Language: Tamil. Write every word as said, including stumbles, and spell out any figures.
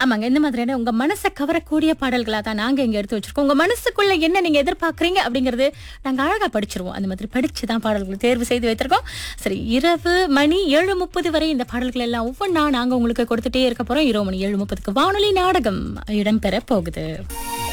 ஆமாங்க. இந்த மாதிரியான உங்க மனச கவரக்கூடிய பாடல்களா தான் நாங்க இங்க எடுத்து வச்சிருக்கோம். உங்க மனசுக்குள்ள என்ன நீங்க எதிர்பார்க்கறீங்க அப்படிங்கறது நாங்க அழகா படிச்சிருவோம். அந்த மாதிரி படிச்சு தான் பாடல்கள் தேர்வு செய்து வைத்திருக்கோம். சரி, இரவு மணி ஏழு முப்பது வரை இந்த பாடல்கள் எல்லாம் ஒவ்வொன்றா நாங்க உங்களுக்கு கொடுத்துட்டே இருக்க போறோம். இரவு மணி ஏழு முப்பதுக்கு வானொலி நாடகம் இடம்பெற போகுது.